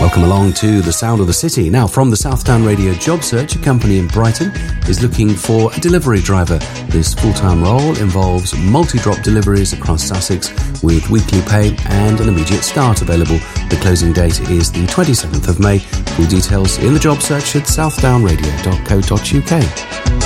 Welcome along to The Sound of the City. Now, from the Southdown Radio Job Search, a company in Brighton is looking for a delivery driver. This full-time role involves multi-drop deliveries across Sussex with weekly pay and an immediate start available. The closing date is the 27th of May. Full details in the job search at southdownradio.co.uk.